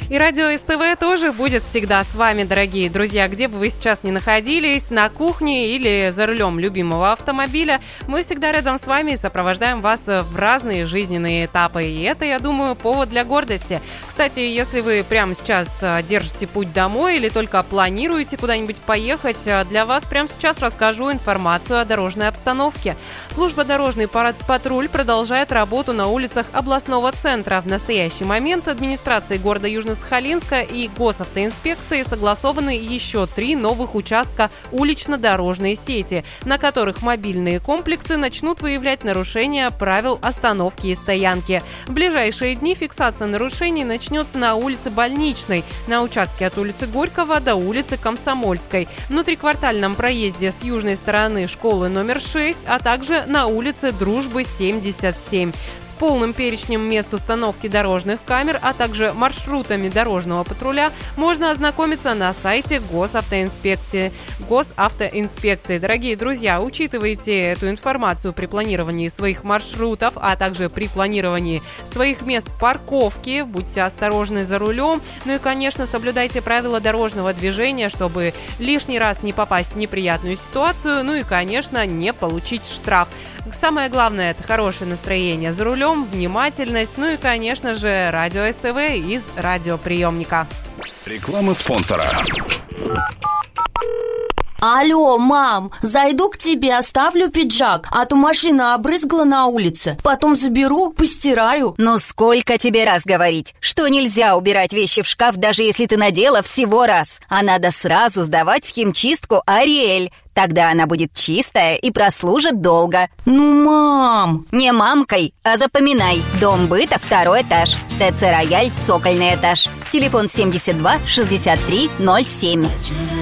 И радио СТВ тоже будет всегда с вами, дорогие друзья. Где бы вы сейчас ни находились, на кухне или за рулем любимого автомобиля, мы всегда рядом с вами и сопровождаем вас в разные жизненные этапы. И это, я думаю, повод для гордости. Кстати, если вы прямо сейчас держите путь домой или только планируете куда-нибудь поехать, для вас прямо сейчас расскажу информацию о дорожной обстановке. Служба «Дорожный патруль» продолжает работу на улицах областного центра. В настоящий момент администрацией города Южно-Сахалинска и госавтоинспекцией согласованы еще 3 новых участка улично-дорожной сети, на которых мобильные комплексы начнут выявлять нарушения правил остановки и стоянки. В ближайшие дни фиксация нарушений начнется на улице Больничной, на участке от улицы Горького до улицы Комсомольской, в внутриквартальном проезде с южной стороны школы номер 6, а также на улице Дружбы 77. С полным перечнем мест установки дорожных камер, а также маршрутами дорожного патруля можно ознакомиться на сайте госавтоинспекции. Дорогие друзья, учитывайте эту информацию при планировании своих маршрутов, а также при планировании своих мест парковки. Будьте осторожны за рулем. Ну и, конечно, соблюдайте правила дорожного движения, чтобы лишний раз не попасть в неприятную ситуацию. Ну и, конечно, не получить штраф. Самое главное – это хорошее настроение за рулем, внимательность, ну и, конечно же, радио СТВ из радиоприемника. Реклама спонсора. Алло, мам, зайду к тебе, оставлю пиджак, а то машина обрызгала на улице. Потом заберу, постираю. Ну сколько тебе раз говорить, что нельзя убирать вещи в шкаф, даже если ты надела всего раз. А надо сразу сдавать в химчистку Ариэль. Тогда она будет чистая и прослужит долго. Ну, мам! Не мамкой, а запоминай. Дом быта, 2-й этаж. ТЦ «Рояль», цокольный этаж. Телефон 72 63 07.